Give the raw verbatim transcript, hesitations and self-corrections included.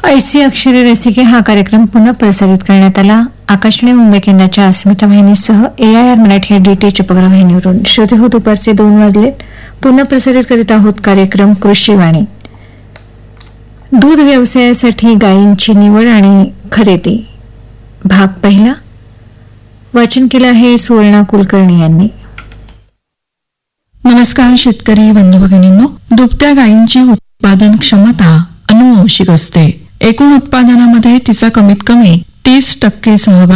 ऐसी अक्षरे रसिके हा कार्यक्रम पुन्हा प्रसारित करण्यात आला. आकाशवाणी मुंबई केंद्राच्या अस्मिता वाहिनीसह ए आय आर मराठी या डीटीएच उपग्रह वाहिनीवरून. श्रोते हो, दुपारचे दोन वाजलेत. पुन्हा प्रसारित करीत आहोत कार्यक्रम कृषीवाणी. दूध व्यवसायासाठी गायींची निवड आणि खरेदी, भाग पहिला. वाचन केलं आहे सुवर्णा कुलकर्णी यांनी. नमस्कार शेतकरी बंधू भगिनींनो. दुभत्या गायींची उत्पादन क्षमता अनुवांशिक असते. एकूण उत्पादनामध्ये तिचा कमीत कमी तीस टक्के सहभाग